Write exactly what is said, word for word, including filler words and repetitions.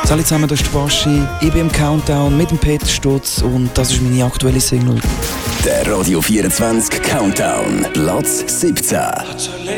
Hallo zusammen, das ist der Baschi. Ich bin im Countdown mit dem Peter Stutz und das ist meine aktuelle Single. Der Radio vierundzwanzig Countdown, Platz siebzehn.